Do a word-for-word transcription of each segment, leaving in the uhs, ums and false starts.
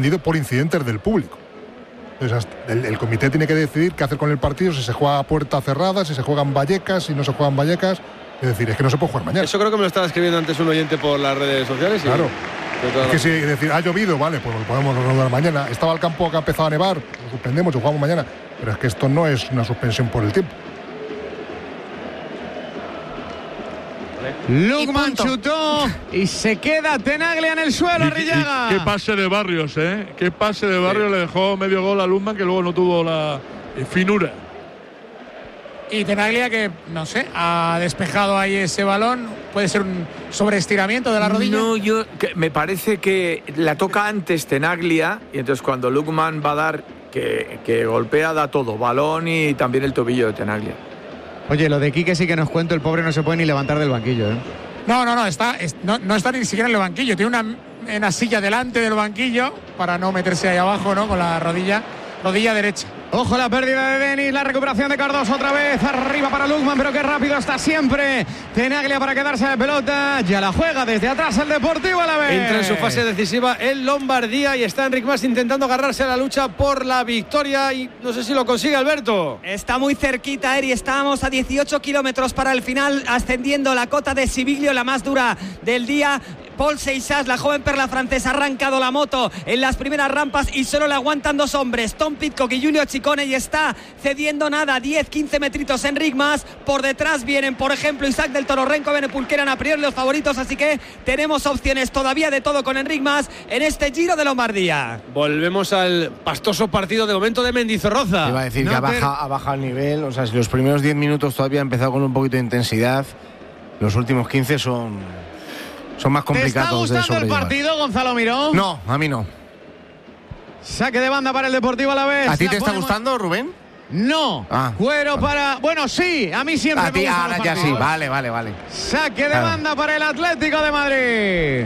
suspendido por incidentes del público. Entonces, el, el comité tiene que decidir qué hacer con el partido, si se juega a puerta cerrada, si se juegan Vallecas, si no se juegan Vallecas. Es decir, es que no se puede jugar mañana. Eso creo que me lo estaba escribiendo antes un oyente por las redes sociales. Y claro. Es que si decir, ha llovido, vale, pues lo podemos reanudar mañana. Estaba el campo que ha empezado a nevar, lo suspendemos y jugamos mañana. Pero es que esto no es una suspensión por el tiempo. Lukman chutó y se queda Tenaglia en el suelo, Arrillaga. Qué pase de Barrios, ¿eh? Qué pase de Barrios, sí. Le dejó medio gol a Lukman, que luego no tuvo la finura. Y Tenaglia, que, no sé, ha despejado ahí ese balón. ¿Puede ser un sobreestiramiento de la rodilla? No, yo que me parece que la toca antes Tenaglia, y entonces cuando Lukman va a dar, que, que golpea, da todo, balón y también el tobillo de Tenaglia. Oye, lo de Quique sí que nos cuento, el pobre no se puede ni levantar del banquillo, ¿eh? No, no, no, está, es, no, no está ni siquiera en el banquillo. Tiene una, una silla delante del banquillo para no meterse ahí abajo, ¿no? Con la rodilla, rodilla derecha. Ojo la pérdida de Denis, la recuperación de Cardoso otra vez, arriba para Lukman, pero qué rápido está siempre Tenaglia para quedarse de pelota, ya la juega desde atrás el Deportivo Alavés. Entra en su fase decisiva el Lombardía y está Enric Mas intentando agarrarse a la lucha por la victoria y no sé si lo consigue, Alberto. Está muy cerquita, Eri, estamos a dieciocho kilómetros para el final, ascendiendo la cota de Sibiglio, la más dura del día. Paul Seixas, la joven perla francesa, ha arrancado la moto en las primeras rampas y solo le aguantan dos hombres, Tom Pidcock y Junior Ciccone, y está cediendo nada, diez quince metritos Enric Mas. Por detrás vienen, por ejemplo, Isaac del Toro, Renko Benepul, que eran a priori los favoritos, así que tenemos opciones todavía de todo con Enric Mas en este Giro de Lombardía. Volvemos al pastoso partido de momento de Mendizorroza. Iba a decir no, que ha pero... bajado, ha bajado el nivel, o sea, si los primeros diez minutos todavía ha empezado con un poquito de intensidad, los últimos quince son... son más complicados de sobrellevar. ¿Te está gustando el partido, Gonzalo Miró? No, a mí no. Saque de banda para el Deportivo Alavés. ¿A ti te la está podemos... gustando, Rubén? No. Ah, Cuero vale. para... Bueno, sí, a mí siempre a me ti, gustan ahora los ya partidos. sí, vale, vale, vale. Saque de claro. banda para el Atlético de Madrid.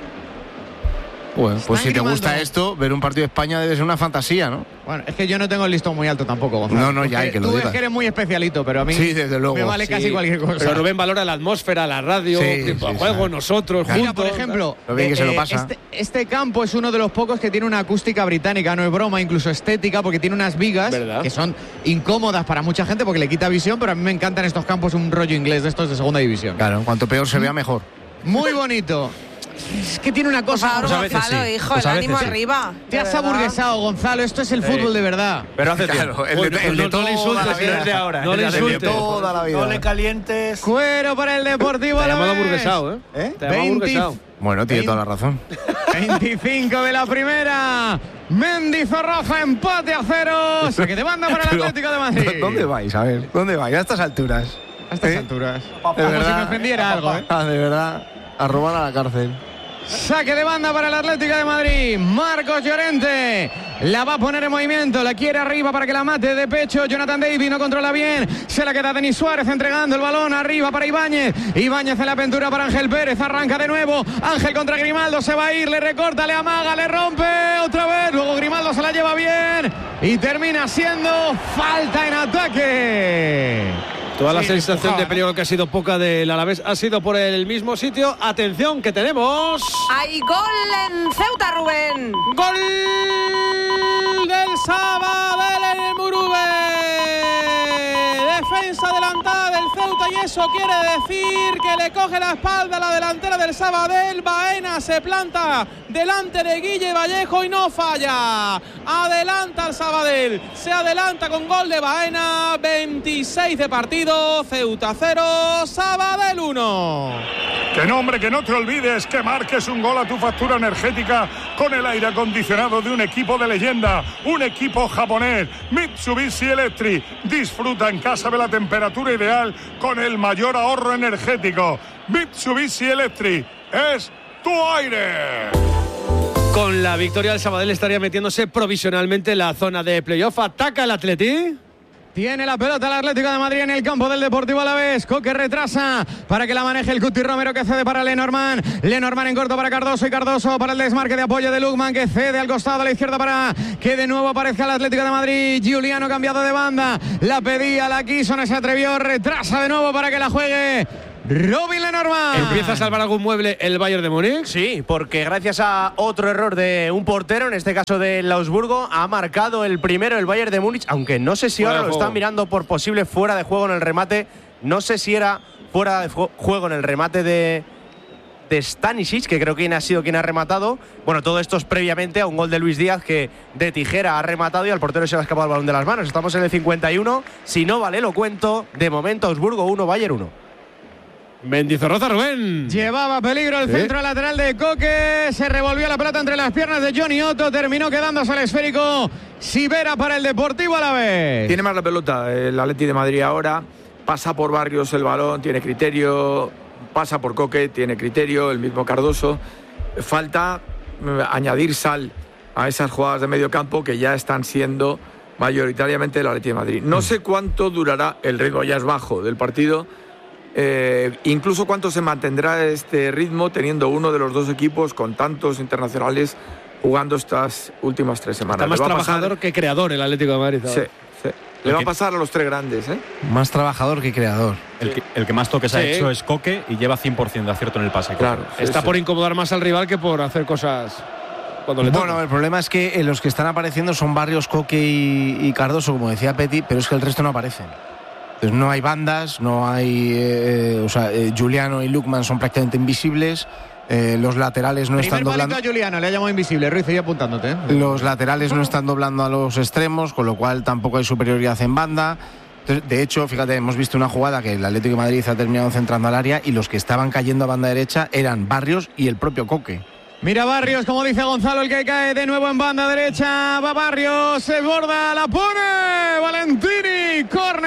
Bueno, pues si te grimando. gusta esto, ver un partido de España debe ser una fantasía, ¿no? Bueno, es que yo no tengo el listón muy alto tampoco, Gonzalo. No, no, ya hay que lo Tú digas. es que eres muy especialito, pero a mí sí, desde luego. me vale sí, casi cualquier cosa. Pero Rubén valora la atmósfera, la radio, sí, el tiempo sí, de juego, sí. nosotros, Mira, juntos. por ejemplo, lo bien que eh, se lo eh, pasa. Este, este campo es uno de los pocos que tiene una acústica británica, no es broma, incluso estética, porque tiene unas vigas ¿verdad? Que son incómodas para mucha gente porque le quita visión, pero a mí me encantan estos campos, un rollo inglés de estos de segunda división. Claro, cuanto peor se vea, mejor. Muy bonito. Es que tiene una cosa. Por favor, Gonzalo, sí. hijo, Pues el ánimo sí. arriba. Te has aburguesado, Gonzalo. Esto es el Sí. fútbol de verdad. Pero hace Claro, tiempo. el de, Bueno, el de no, toda no le la insultes, vida. no de ahora. No el le de insultes. siempre. Toda la vida. No le calientes. Cuero para el Deportivo Te ha llamado Alavés. burguesado, ¿eh? ¿Eh? Te ha llamado burguesado. Bueno, tiene veinte toda la razón. veinticinco de la primera. Mendizorroza, empate a cero. Saque de banda para el Pero, Atlético de Madrid. ¿Dónde vais? A ver, ¿dónde vais? A estas alturas. A estas ¿Eh? alturas. De Como si verdad. me ofendiera algo, ¿eh? Ah, de verdad. A robar a la cárcel. Saque de banda para el Atlético de Madrid. Marcos Llorente la va a poner en movimiento, la quiere arriba para que la mate de pecho. Jonathan Davis no controla bien, se la queda Denis Suárez entregando el balón arriba para Ibáñez. Ibáñez en la aventura para Ángel Pérez, arranca de nuevo. Ángel contra Grimaldo, se va a ir, le recorta, le amaga, le rompe otra vez. Luego Grimaldo se la lleva bien y termina siendo falta en ataque. Toda la Sí, sensación empujaba, de peligro que ha sido poca del Alavés ha sido por el mismo sitio. Atención, que tenemos... ¡Hay gol en Ceuta, Rubén! ¡Gol del Sabadell en el Murube! Defensa adelantada del Ceuta y eso quiere decir que le coge la espalda a la delantera del Sabadell. Baena se planta delante de Guille Vallejo y no falla. Adelanta el Sabadell, se adelanta con gol de Baena. veintiséis de partido, Ceuta cero, Sabadell uno. Que no, hombre, que no te olvides que marques un gol a tu factura energética con el aire acondicionado de un equipo de leyenda, un equipo japonés, Mitsubishi Electric. Disfruta en casa de la temperatura ideal con el mayor ahorro energético. Mitsubishi Electric es tu aire. Con la victoria del Sabadell estaría metiéndose provisionalmente en la zona de playoff. Ataca el Atleti. Tiene la pelota el Atlético de Madrid en el campo del Deportivo Alavés. Coque retrasa para que la maneje el Cuti Romero, que cede para Lenormand. Lenormand en corto para Cardoso y Cardoso para el desmarque de apoyo de Lukman, que cede al costado a la izquierda para que de nuevo aparezca el Atlético de Madrid. Giuliano cambiado de banda. La pedía, la quiso, no se atrevió. Retrasa de nuevo para que la juegue Robin Lenormand. ¿Empieza a salvar algún mueble el Bayern de Múnich? Sí, porque gracias a otro error de un portero, en este caso del Augsburgo, ha marcado el primero el Bayern de Múnich, aunque no sé si Fuera ahora de lo juego. están mirando por posible fuera de juego en el remate. No sé si era fuera de fu- juego en el remate de, de Stanisic, que creo que ha sido quien ha rematado. Bueno, todo esto es previamente a un gol de Luis Díaz, que de tijera ha rematado y al portero se le ha escapado el balón de las manos. Estamos en el cincuenta y uno. Si no vale, lo cuento. De momento, Augsburgo uno, Bayern uno. Mendizorroza, Rubén. Llevaba peligro el ¿Sí? centro lateral de Coque. Se revolvió la pelota entre las piernas de Johnny Otto. Terminó quedándose al esférico Sivera para el Deportivo Alavés. Tiene más la pelota el Atleti de Madrid ahora. Pasa por Barrios el balón, tiene criterio. Pasa por Coque, tiene criterio. El mismo Cardoso. Falta eh, añadir sal a esas jugadas de medio campo que ya están siendo mayoritariamente el Atleti de Madrid. No sé cuánto durará, el ritmo ya es bajo del partido. Eh, incluso cuánto se mantendrá este ritmo teniendo uno de los dos equipos con tantos internacionales jugando estas últimas tres semanas. Está más Le va a trabajador pasar- que creador el Atlético de Madrid. Sí, sí. Le va a pasar a los tres grandes, ¿eh? Más trabajador que creador. El que, el que más toques ha Sí. hecho es Coque y lleva cien por ciento de acierto en el pase. Claro. Está sí, por sí. incomodar más al rival que por hacer cosas cuando le Bueno, toca. el problema es que eh, los que están apareciendo son Barrios, Coque y, y Cardoso, como decía Petit, pero es que el resto no aparecen. Entonces no hay bandas, no hay. Eh, o sea, eh, Juliano y Lukman son prácticamente invisibles. Eh, los laterales no Primer están palito doblando. a Juliano, le ha llamado invisible. Ruiz, y apuntándote. ¿eh? Los laterales no están doblando a los extremos, con lo cual tampoco hay superioridad en banda. Entonces, de hecho, fíjate, hemos visto una jugada que el Atlético de Madrid ha terminado centrando al área y los que estaban cayendo a banda derecha eran Barrios y el propio Coque. Mira Barrios, como dice Gonzalo, el que cae de nuevo en banda derecha. Va Barrios, se borda, la pone Valentini,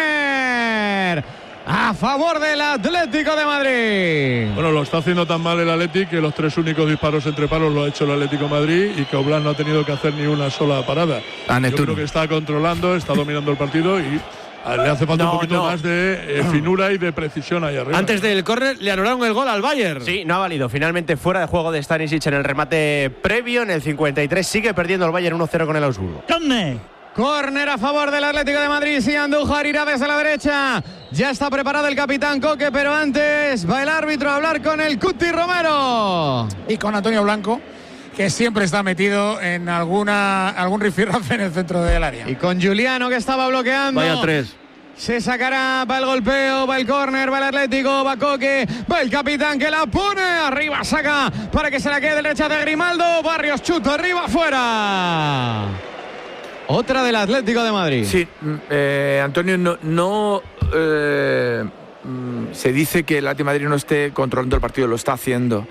córner a favor del Atlético de Madrid. Bueno, lo está haciendo tan mal el Atlético que los tres únicos disparos entre palos lo ha hecho el Atlético de Madrid y que Oblak no ha tenido que hacer ni una sola parada. A Yo Netun. creo que está controlando, está dominando el partido y a- le hace falta No, un poquito no. más de eh, finura y de precisión ahí arriba. Antes del córner le anularon el gol al Bayern. Sí, no ha valido. Finalmente fuera de juego de Stanisic en el remate previo. En el cincuenta y tres sigue perdiendo el Bayern uno cero con el Augsburgo. Córner a favor del Atlético de Madrid. Sí, Andújar irá desde la derecha. Ya está preparado el capitán Coque, pero antes va el árbitro a hablar con el Cuti Romero. Y con Antonio Blanco, que siempre está metido en alguna algún rifirrafe en el centro del área. Y con Juliano, que estaba bloqueando. Vaya tres. Se sacará, va el golpeo, va el córner, va el Atlético, va Coque, va el capitán que la pone, arriba saca para que se la quede derecha de Grimaldo, Barrios chuta arriba, fuera. Otra del Atlético de Madrid. Sí, mm, eh, Antonio, no, no eh, mm, se dice que el Atlético de Madrid no esté controlando el partido, lo está haciendo.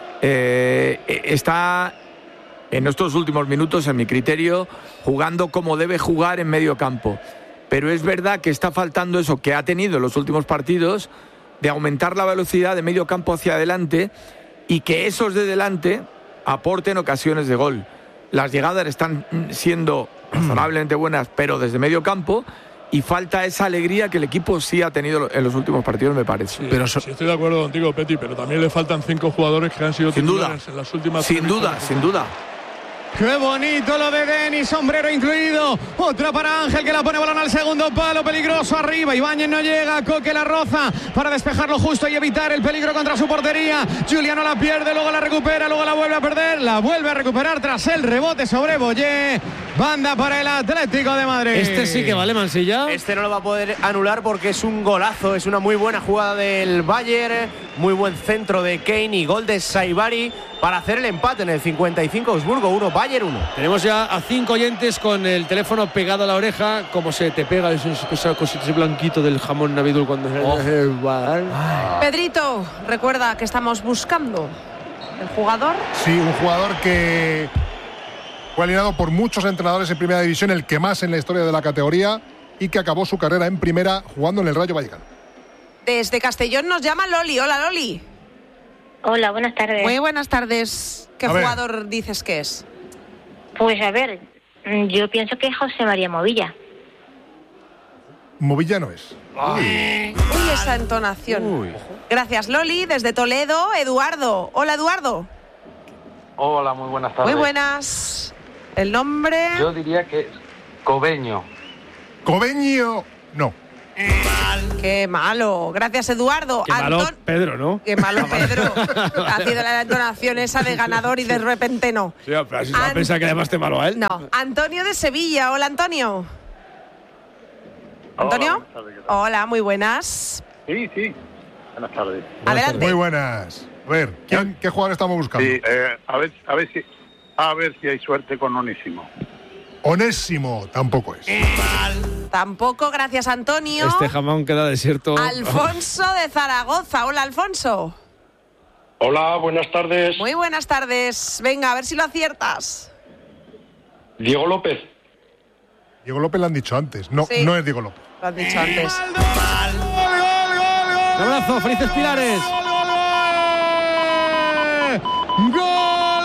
Eh, eh, está en estos últimos minutos, en mi criterio, jugando como debe jugar en medio campo. Pero es verdad que está faltando eso que ha tenido en los últimos partidos, de aumentar la velocidad de medio campo hacia adelante y que esos de delante aporten ocasiones de gol. Las llegadas están siendo razonablemente buenas, pero desde medio campo, y falta esa alegría que el equipo sí ha tenido en los últimos partidos, me parece. Sí, pero so sí, estoy de acuerdo contigo, Peti, pero también le faltan cinco jugadores que han sido sin duda, titulares en las últimas sin duda, sin duda. Qué bonito lo de Denis, sombrero incluido. Otra para Ángel que la pone balón al segundo palo, peligroso arriba. Ibáñez no llega, Coque la roza para despejarlo justo y evitar el peligro contra su portería. Juliano la pierde, luego la recupera, luego la vuelve a perder, la vuelve a recuperar tras el rebote sobre Boyé. Banda para el Atlético de Madrid. Este sí que vale, Mansilla. Este no lo va a poder anular porque es un golazo, es una muy buena jugada del Bayern, muy buen centro de Kane y gol de Saibari para hacer el empate en el cincuenta y cinco, Augsburgo uno, Bayern uno. Tenemos ya a cinco oyentes con el teléfono pegado a la oreja, como se te pega ese, ese, ese blanquito del jamón navidul cuando oh. se va. Pedrito, recuerda que estamos buscando el jugador. Sí, un jugador que fue alineado por muchos entrenadores en Primera División, el que más en la historia de la categoría, y que acabó su carrera en Primera jugando en el Rayo Vallecano. Desde Castellón nos llama Loli. Hola, Loli. Hola, buenas tardes. Muy buenas tardes. ¿Qué A jugador ver. dices que es? Pues a ver, yo pienso que es José María Movilla. Movilla no es. Uy, esa entonación. Uy. Gracias, Loli. Desde Toledo, Eduardo. Hola, Eduardo. Hola, muy buenas tardes. Muy buenas. ¿El nombre? Yo diría que es Cobeño. Cobeño, no. Qué malo. Gracias, Eduardo. Qué malo Anton- Pedro, ¿no? Qué malo, Pedro. Ha sido la entonación esa de ganador y de repente no. Sí, pero así se va a An- pensar que le llamaste malo a él. No. Antonio de Sevilla. Hola, Antonio. ¿Antonio? Hola, buenas tardes, ¿qué tal? Hola, muy buenas. Sí, sí. Buenas tardes. Adelante. Muy buenas. A ver, ¿quién- ¿qué jugador estamos buscando? Sí, eh, a ver, a ver si, a ver si hay suerte con Onésimo. Onésimo tampoco es. Tampoco, gracias, Antonio. Este jamón queda desierto. Alfonso de Zaragoza. Hola, Alfonso. Hola, buenas tardes. Muy buenas tardes. Venga, a ver si lo aciertas. Diego López. Diego López lo han dicho antes. No, Sí. no es Diego López. Lo has dicho antes. Un abrazo, felices Pilares. ¡Gol!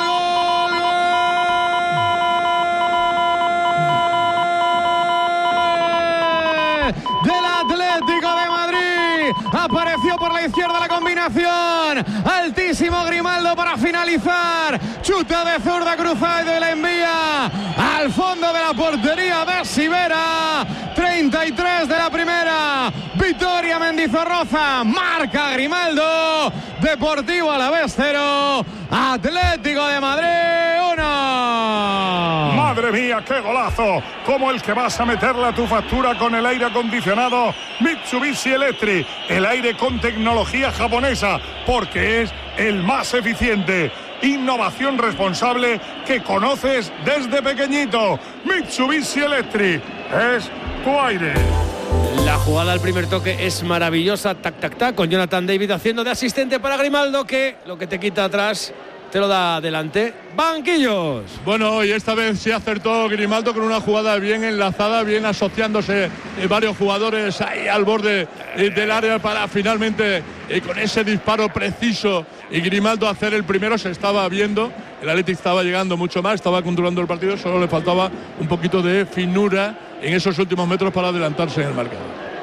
Del Atlético de Madrid. Apareció por la izquierda la combinación. Altísimo Grimaldo para finalizar. Chuta de zurda cruzada y la envía al fondo de la portería de Sivera. treinta y tres de la primera. Victoria Mendizorroza. Marca Grimaldo. Deportivo Alavés cero. Atlético de Madrid uno. ¡Madre mía, qué golazo! Como el que vas a meterle a tu factura con el aire acondicionado Mitsubishi Electric. El aire con tecnología japonesa, porque es el más eficiente. Innovación responsable que conoces desde pequeñito. Mitsubishi Electric es tu aire. La jugada al primer toque es maravillosa, tac, tac, tac, con Jonathan David haciendo de asistente para Grimaldo, que lo que te quita atrás te lo da adelante. Banquillos. Bueno, y esta vez sí acertó Grimaldo con una jugada bien enlazada, bien asociándose eh, varios jugadores ahí al borde eh, del área para finalmente eh, con ese disparo preciso y Grimaldo hacer el primero. Se estaba viendo, el Athletic estaba llegando mucho más, estaba controlando el partido, solo le faltaba un poquito de finura en esos últimos metros para adelantarse en el marcador.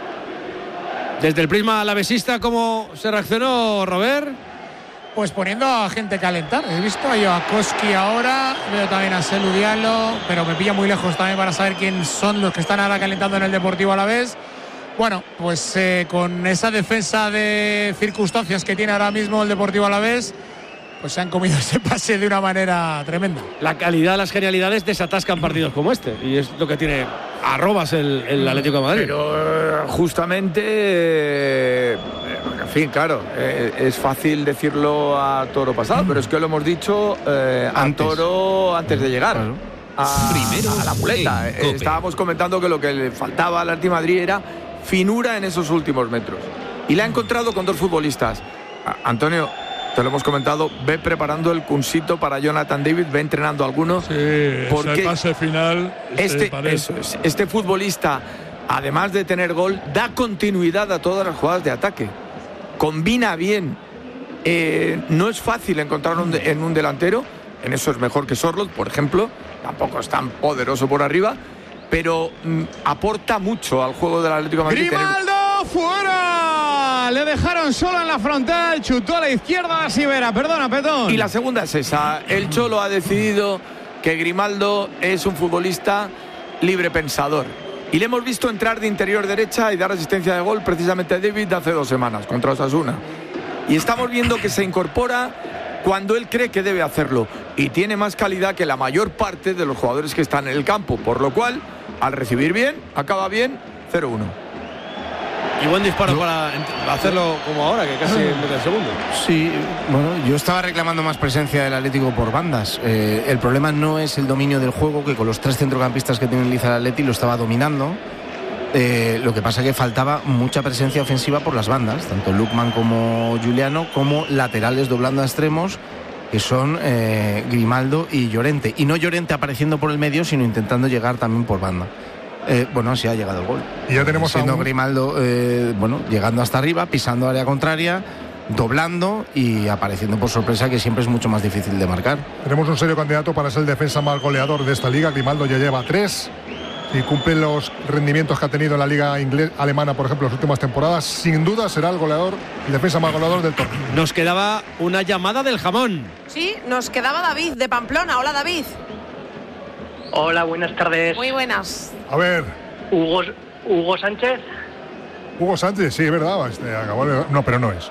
Desde el prisma alavesista, ¿cómo se reaccionó, Robert? Pues poniendo a gente a calentar. He visto yo a Koski ahora, veo también a Selu Diallo, pero me pilla muy lejos también para saber quién son los que están ahora calentando en el Deportivo Alavés. Bueno, pues eh, con esa defensa de circunstancias que tiene ahora mismo el Deportivo Alavés, pues se han comido ese pase de una manera tremenda. La calidad, las genialidades desatascan partidos como este, y es lo que tiene arrobas el, el Atlético de Madrid. Pero justamente, eh, en fin, claro, eh, es fácil decirlo a toro pasado, pero es que lo hemos dicho eh, a Antes. toro antes de llegar. Claro. A, Primero a la muleta. en Eh, COPE. Estábamos comentando que lo que le faltaba al Atlético de Madrid era finura en esos últimos metros. Y la ha encontrado con dos futbolistas. A- Antonio, te lo hemos comentado, ve preparando el cunsito para Jonathan David, ve entrenando a algunos. Sí, ese porque pase final. este, parece. eso es, este futbolista, además de tener gol, da continuidad a todas las jugadas de ataque. Combina bien. Eh, no es fácil encontrar un de- en un delantero. En eso es mejor que Sorloth, por ejemplo. Tampoco es tan poderoso por arriba, pero mm, aporta mucho al juego del Atlético de Madrid. Grimaldo fuera. Le dejaron solo en la frontal. Chutó a la izquierda a Sivera. Perdona, Petón. Y la segunda es esa. El Cholo ha decidido que Grimaldo es un futbolista libre pensador. Y le hemos visto entrar de interior derecha y dar asistencia de gol precisamente a David hace dos semanas contra Osasuna. Y estamos viendo que se incorpora cuando él cree que debe hacerlo. Y tiene más calidad que la mayor parte de los jugadores que están en el campo. Por lo cual, al recibir bien, acaba bien, cero uno. Y buen disparo para hacerlo como ahora, que casi mete el segundo. Sí, bueno, yo estaba reclamando más presencia del Atlético por bandas. Eh, el problema no es el dominio del juego, que con los tres centrocampistas que tiene Liza el Atleti lo estaba dominando. Eh, lo que pasa es que faltaba mucha presencia ofensiva por las bandas, tanto Lukman como Giuliano, como laterales doblando a extremos, que son eh, Grimaldo y Llorente. Y no Llorente apareciendo por el medio, sino intentando llegar también por banda. Eh, bueno, así ha llegado el gol. Y ya tenemos Siendo a un- Grimaldo, eh, bueno, llegando hasta arriba, pisando área contraria, doblando y apareciendo por sorpresa, que siempre es mucho más difícil de marcar. Tenemos un serio candidato para ser el defensa más goleador de esta liga. Grimaldo ya lleva tres. Si cumple los rendimientos que ha tenido en la liga inglés, alemana, por ejemplo, en las últimas temporadas, sin duda será el goleador, el defensa más goleador del torneo. Nos quedaba una llamada del jamón. Sí, nos quedaba David de Pamplona. Hola, David. Hola, buenas tardes. Muy buenas. A ver. Hugo, Hugo Sánchez. Hugo Sánchez, sí, es verdad. Este, acabó el- no, pero no es.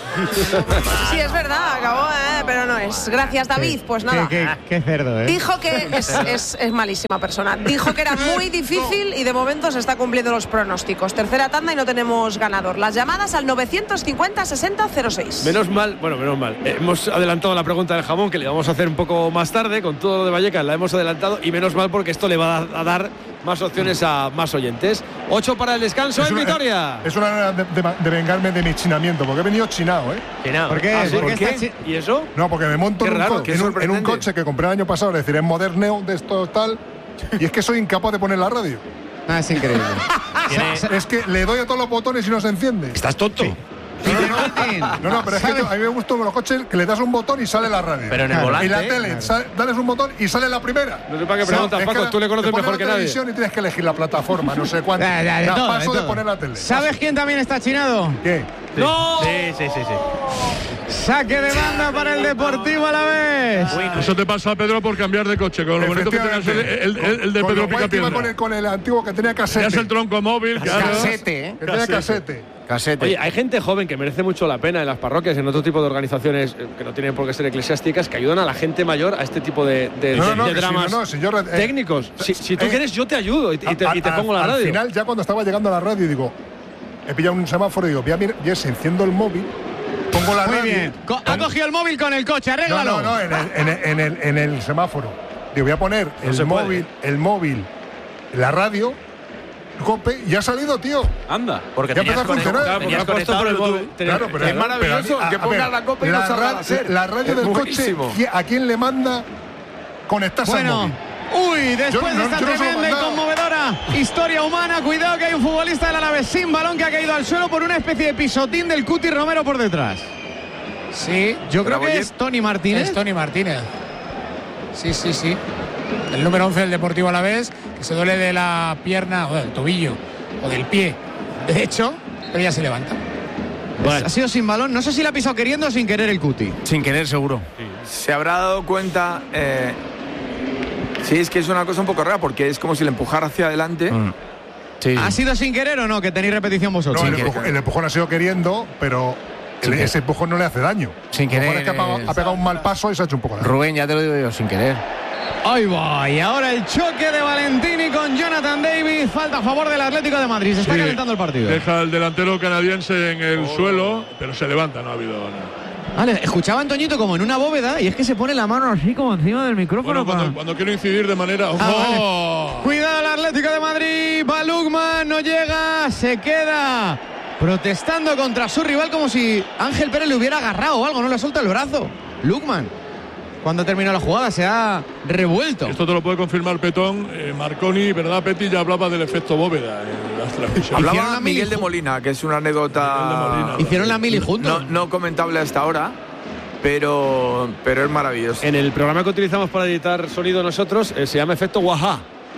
Sí, es verdad, acabó, eh, pero no es. Gracias, David. Pues nada. Qué, qué- qué cerdo, ¿eh? Dijo que es, es, es malísima persona. Dijo que era muy difícil y de momento se está cumpliendo los pronósticos. Tercera tanda y no tenemos ganador. Las llamadas al novecientos cincuenta sesenta cero seis. Menos mal, bueno, menos mal. Eh, hemos adelantado la pregunta del jamón, que le vamos a hacer un poco más tarde, con todo lo de Vallecas la hemos adelantado, y menos mal porque esto le va a, a dar más opciones a más oyentes. Ocho para el descanso en una, Vitoria. Es una manera de, de- de vengarme de mi chinamiento, porque he venido chinado, ¿eh? Chinado. ¿Por qué? Ah, ¿sí? ¿Por ¿Por qué qué? está chi- ¿Y eso? No, porque me monto Qué en un, raro, co- qué en, un, en un sorprendente. coche que compré el año pasado, es decir, es Moderneo de esto tal, y es que soy incapaz de poner la radio. Ah, es increíble. Es que le doy a todos los botones y no se enciende. ¿Estás tonto? No, no, pero es que yo- a mí me gustan los coches que le das un botón y sale la radio. Pero en el volante, Y la tele, claro. sale- dales un botón y sale la primera. No sé para qué preguntas, es Paco, tú le conoces te pones mejor la que nadie. televisión y tienes que elegir la plataforma, no sé cuánto. Ya, ya, de Ya, todo, paso de de, todo. poner la tele. ¿Sabes quién también está chinado? ¿Qué? ¡No! Sí, sí, sí, sí. Saque de banda para el Deportivo a la vez. Eso te pasa, Pedro, por cambiar de coche. Con lo bonito que tengas el, el, el, el de Con Pedro lo guay que iba Picapiedra. con el, con el antiguo que tenía Ya casete. es el tronco móvil. claro. Casete, ¿eh? Que tenía casete. Casete. Oye, hay gente joven que merece mucho la pena en las parroquias, en otro tipo de organizaciones eh, que no tienen por qué ser eclesiásticas, que ayudan a la gente mayor a este tipo de, de, No, de- no, de que si dramas no, no, si yo, eh, técnicos. Si, si tú eh, quieres, yo te ayudo y, te- y te, y te A- a- pongo la al radio. final, ya cuando estaba llegando a la radio, digo, he pillado un semáforo y digo, voy a mirar, ya se enciendo el móvil, pongo la Muy radio. bien. Co- Ha cogido el móvil con el coche, No, arréglalo. no, no, en el, en el, en el, en el semáforo. Digo, voy a poner el se puede. móvil, el móvil, la radio, cope, y ha salido, tío. Anda. Porque Ya tenías, empezó a conect- funcionar. Claro, porque tenías ha puesto conectado por el Bluetooth. móvil. Claro, pero es maravilloso pero a- que a pongas ver, la copa y no la, salga ra- la SER. la radio Es del buenísimo. coche, ¿a quién le manda conectarse al Bueno, móvil? uy, después Yo de no- esta yo no se lo he tremenda y mandado. conmovedora historia humana, cuidado que hay un futbolista del Alavés sin balón que ha caído al suelo por una especie de pisotín del Cuti Romero por detrás. Sí, Yo creo que Oye, es Tony Martínez. es Tony Martínez. Sí, sí, sí. El número once del Deportivo Alavés, que se duele de la pierna o del tobillo o del pie derecho, pero ya se levanta. Ha sido sin balón, no sé si la ha pisado queriendo o sin querer el Cuti. Sin querer, seguro. Se habrá dado cuenta. Eh, sí, es que es una cosa un poco rara porque es como si le empujara hacia adelante. Mm. Sí. ¿Ha sido sin querer o no? Que tenéis repetición vosotros. No, el, Sin empujón, el empujón ha sido queriendo, pero Sin el- querer. ese empujón no le hace daño. Sin A lo mejor querer, es que ha pegado, eh, ha pegado un mal paso y se ha hecho un poco de daño. Rubén, ya te lo digo yo, sin querer. Ahí va, y ahora el choque de Valentini con Jonathan David. Falta a favor del Atlético de Madrid. Se está Sí. calentando el partido. Deja al delantero canadiense en el suelo, pero se levanta, no ha habido nada. Vale, escuchaba a Antoñito como en una bóveda y es que se pone la mano así como encima del micrófono. Bueno, cuando, para- cuando quiero incidir de manera. Ah, ¡Oh! Cuidado el Atlético de Madrid. Va Lukman, no llega, se queda protestando contra su rival como si Ángel Pérez le hubiera agarrado o algo, no le suelta el brazo. Lukman, cuando terminó la jugada, se ha revuelto. Esto te lo puede confirmar Petón. Eh, Marconi, ¿verdad, Peti? Ya hablaba del efecto bóveda en las transmisiones. Hablaba Hicieron la mili Miguel de ju- Molina, que es una anécdota Hicieron la mili no, juntos. no comentable hasta ahora, pero, pero es maravilloso. En el programa que utilizamos para editar sonido nosotros eh, se llama efecto Waha.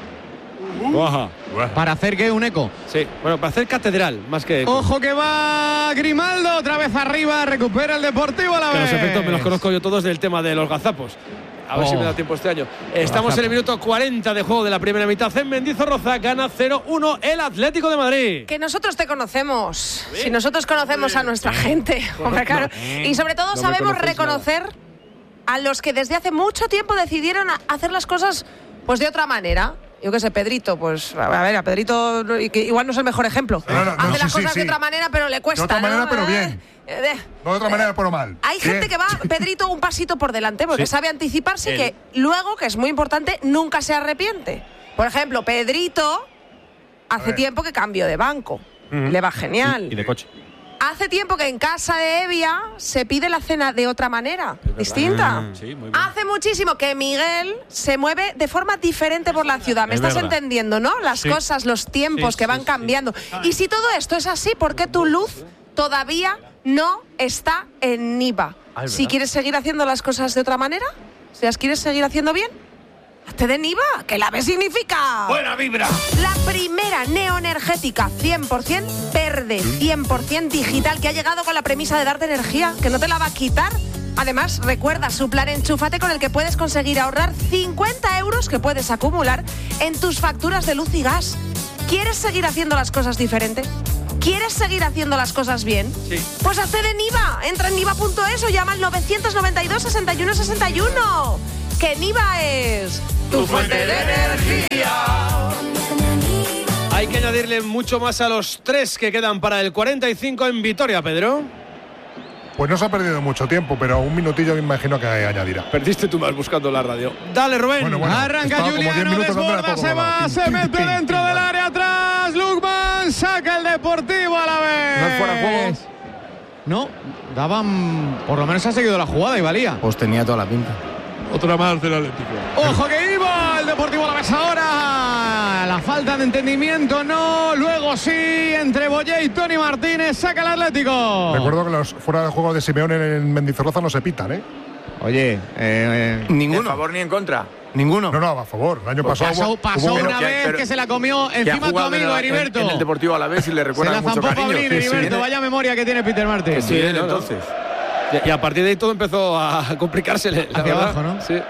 Waha. Para hacer que un eco. Sí, bueno, para hacer catedral, más que eco. Ojo que va Grimaldo, otra vez arriba, recupera el Deportivo a la Que vez. los efectos me los conozco yo todos del tema de los gazapos. A ver Oh. si me da tiempo este año. Estamos en el minuto cuarenta de juego de la primera mitad. En Mendizorroza gana cero uno el Atlético de Madrid. Que nosotros te conocemos. Si nosotros conocemos a nuestra gente, hombre, claro. Y sobre todo No me sabemos conocéis reconocer a los que desde hace mucho tiempo decidieron a- hacer las cosas pues de otra manera. Yo qué sé, Pedrito, pues a ver, a Pedrito no- y que igual no es el mejor ejemplo. No, no, no, Hace sí, las sí, cosas sí. de otra manera, pero le cuesta. De otra manera, ¿no? pero Eh, bien. eh, de- No de otra manera, pero mal. Hay Bien. gente que va, Pedrito, un pasito por delante porque Sí. sabe anticiparse y Él. que luego, que es muy importante, nunca se arrepiente. Por ejemplo, Pedrito hace ver. tiempo que cambió de banco. Le va genial. Y de coche. Hace tiempo que en casa de Evia se pide la cena de otra manera, distinta. Mm, sí, muy bien. Hace muchísimo que Miguel se mueve de forma diferente por la ciudad. ¿Me Es estás verdad. entendiendo, no? Las Sí. cosas, los tiempos Sí, que sí, van sí. cambiando. Y si todo esto es así, ¿por qué tu luz todavía no está en Niva? Ah, es Si verdad. quieres seguir haciendo las cosas de otra manera, si las quieres seguir haciendo bien, hazte de Niva, que la B significa... ¡Buena vibra! La primera neoenergética cien por ciento verde, cien por ciento digital, que ha llegado con la premisa de darte energía, que no te la va a quitar. Además, recuerda su plan Enchúfate, con el que puedes conseguir ahorrar cincuenta euros que puedes acumular en tus facturas de luz y gas. ¿Quieres seguir haciendo las cosas diferente? ¿Quieres seguir haciendo las cosas bien? Sí. Pues accede en Niva. Entra en niva punto es o llama al novecientos noventa y dos, sesenta y uno sesenta y uno. Que Niva es tu fuente de energía. Hay que añadirle mucho más a los tres que quedan para el cuarenta y cinco en Vitoria, Pedro. Pues no se ha perdido mucho tiempo, pero un minutillo me imagino que añadirá. Perdiste tú más buscando la radio. Dale, Rubén. Bueno, bueno, Arranca estaba como Juliano, diez minutos dándole a desborda, todo, se va, pim, se pim, mete pim, dentro pim, del pim. área atrás. Lukman saca el Deportivo a la vez. ¿No es fuera de juego? No, daban. Por lo menos ha seguido la jugada y valía. Pues tenía toda la pinta. Otra más del Atlético. Ojo que iba el Deportivo a la vez ahora. La falta de entendimiento no. Luego sí, entre Boyé y Tony Martínez saca el Atlético. Recuerdo que los fuera de juego de Simeone en Mendizorroza no se pitan, ¿eh? Oye, eh, eh. Ni a favor ni en contra. Ninguno. No, no, a favor. El año Pues pasado pasó, hubo- pasó hubo- una que- vez pero- que se la comió Que ha encima tu jugado amigo en, el- Heriberto. en el Deportivo Alavés y le Se recuerda la mucho zampó cariño. Pablín, Sí, sí. Heriberto. Vaya memoria que tiene Peter Martin. Sí, Bien, no, no. entonces. Y, y a partir de ahí todo empezó a complicársele. la Hacia verdad. abajo, ¿no? Sí.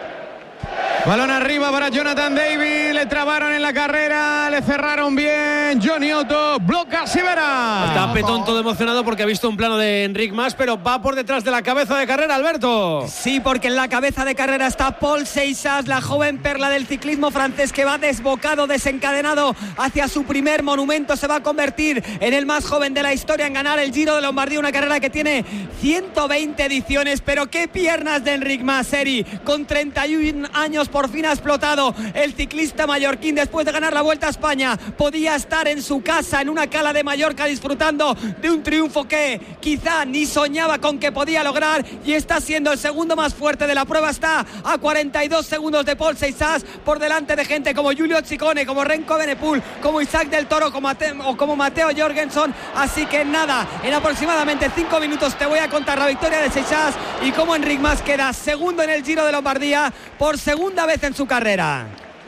Balón arriba para Jonathan David. Le trabaron en la carrera. Le cerraron bien. Johnny Otto. Bloca Sivera. Está Petón todo emocionado porque ha visto un plano de Enric Mas, pero va por detrás de la cabeza de carrera, Alberto. Sí, porque en la cabeza de carrera está Paul Seixas, la joven perla del ciclismo francés que va desbocado, desencadenado hacia su primer monumento. Se va a convertir en el más joven de la historia en ganar el Giro de Lombardía, una carrera que tiene ciento veinte ediciones. Pero qué piernas de Enric Mas, Eri, con treinta y un años por fin ha explotado el ciclista mallorquín después de ganar la Vuelta a España. Podía estar en su casa, en una cala de Mallorca, disfrutando de un triunfo que quizá ni soñaba con que podía lograr, y está siendo el segundo más fuerte de la prueba. Está a cuarenta y dos segundos de Paul Seixas, por delante de gente como Giulio Ciccone, como Renko Benepul, como Isaac del Toro, como Mate- o como Mateo Jorgensen. Así que nada, en aproximadamente cinco minutos te voy a contar la victoria de Seixas y cómo Enric Mas queda segundo en el Giro de Lombardía por segunda vez en su carrera.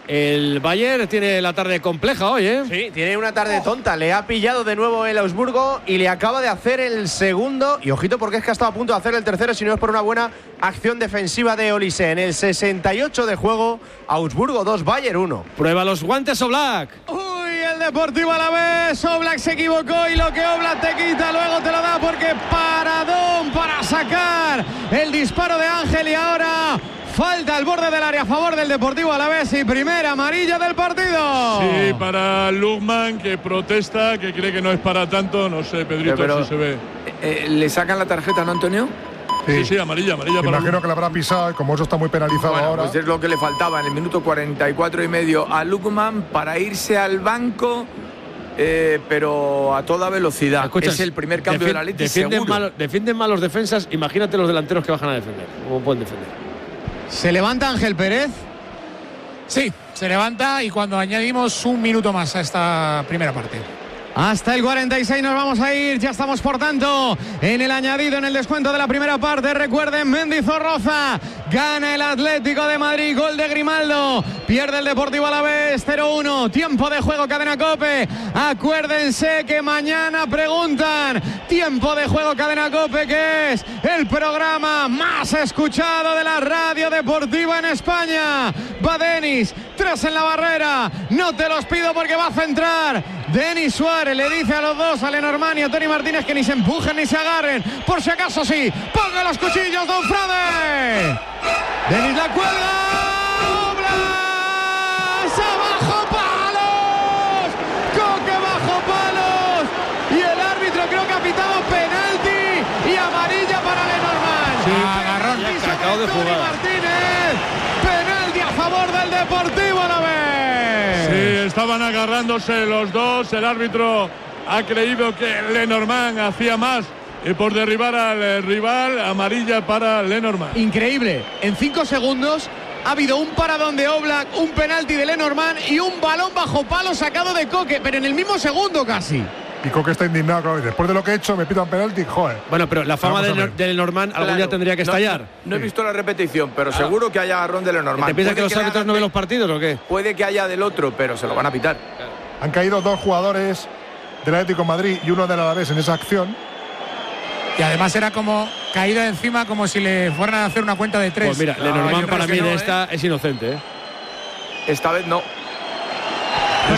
El Bayern tiene la tarde compleja hoy, ¿eh? Sí, tiene una tarde tonta. Le ha pillado de nuevo el Augsburgo y le acaba de hacer el segundo. Y ojito, porque es que ha estado a punto de hacer el tercero, si no es por una buena acción defensiva de Olise. En el sesenta y ocho de juego, Augsburgo dos, Bayern uno. Prueba los guantes Oblak. Uy, el Deportivo a la vez. Oblak se equivocó y lo que Oblak te quita luego te lo da, porque paradón para sacar el disparo de Ángel. Y ahora falta al borde del área a favor del Deportivo Alavés y primera amarilla del partido. Sí, para Lukman, que protesta, que cree que no es para tanto. No sé, Pedrito, Pero, si se ve. Eh, ¿Le sacan la tarjeta, no, Antonio? Sí, sí, amarilla, amarilla para Imagino que la habrá pisado y como eso está muy penalizado Bueno, ahora. pues es lo que le faltaba en el minuto cuarenta y cuatro y medio a Lukman para irse al banco, eh, pero a toda velocidad. Escucha, es el primer cambio defi- de la Leti, defienden seguro. mal, defienden mal los defensas. Imagínate los delanteros que bajan a defender. ¿Cómo pueden defender? Se levanta Ángel Pérez. Sí, se levanta y cuando añadimos un minuto más a esta primera parte. Hasta el cuarenta y seis nos vamos a ir. Ya estamos, por tanto, en el añadido, en el descuento de la primera parte. Recuerden, Mendizorroza gana el Atlético de Madrid. Gol de Grimaldo. Pierde el Deportivo Alavés cero uno. Tiempo de juego, Cadena COPE. Acuérdense que mañana preguntan. Tiempo de juego, Cadena COPE, que es el programa más escuchado de la radio deportiva en España. Va Denis, tres en la barrera. No te los pido porque va a centrar Denis Suárez. Le dice a los dos, a Lenormand y a Tony Martínez, que ni se empujen ni se agarren. Por si acaso sí, ponga los cuchillos, don Frade. Denis la cuelga. Blas, abajo palos. Coque bajo palos. Y el árbitro creo que ha pitado penalti y amarilla para Lenormand. Sí, agarrón. Penalti sobre Acabo de Tony jugar. Martínez. Penalti a favor del Deportivo Alavés. Sí, estaban agarrándose los dos. El árbitro ha creído que Lenormand hacía más y por derribar al eh, rival. Amarilla para Lenormand. Increíble. En cinco segundos ha habido un paradón de Oblak, un penalti de Lenormand y un balón bajo palo sacado de Coque, pero en el mismo segundo casi. Y Coque está indignado, claro, y después de lo que he hecho me pitan penalti, joder. Bueno, pero la fama Vamos a de, ver. de Lenormand algún Claro. día tendría que No, estallar. No, no he visto la repetición, pero seguro que haya agarrón de Lenormand. ¿Te piensas que Puede los le árbitros hagan no ven de- los partidos o qué? Puede que haya del otro, pero se lo van a pitar. Han caído dos jugadores del Atlético de Madrid y uno del Alavés en esa acción. Y además era como caída encima, como si le fueran a hacer una cuenta de tres. Pues mira, No, Lenormand yo para creo mí que de no, esta es inocente, ¿eh? Esta vez no. Pero